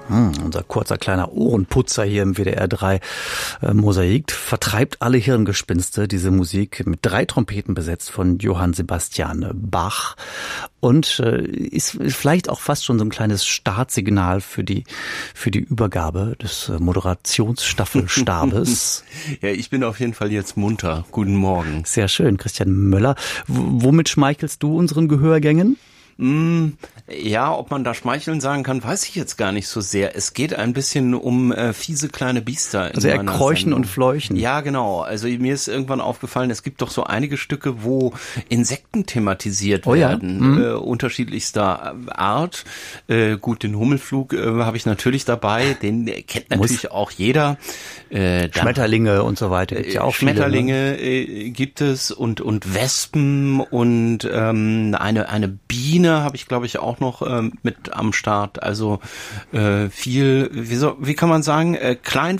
Unser kurzer kleiner Ohrenputzer hier im WDR 3 Mosaik vertreibt alle Hirngespinste, diese Musik mit 3 Trompeten besetzt von Johann Sebastian Bach und ist vielleicht auch fast schon so ein kleines Startsignal für die Übergabe des Moderationsstaffelstabes. Ja, ich bin auf jeden Fall jetzt munter. Guten Morgen. Sehr schön, Christian Möller. Womit schmeichelst du unseren Gehörgängen? Ja, ob man da schmeicheln sagen kann, weiß ich jetzt gar nicht so sehr. Es geht ein bisschen um fiese kleine Biester. Also eher Kräuchen und Fleuchen. Ja, genau. Also mir ist irgendwann aufgefallen, es gibt doch so einige Stücke, wo Insekten thematisiert werden, unterschiedlichster Art. Gut, den Hummelflug habe ich natürlich dabei, den kennt natürlich auch jeder. Schmetterlinge und so weiter gibt's ja auch Schmetterlinge viele, ne? Gibt es und Wespen und eine Biene habe ich, glaube ich, auch noch mit am Start. Also viel, wie kann man sagen, klein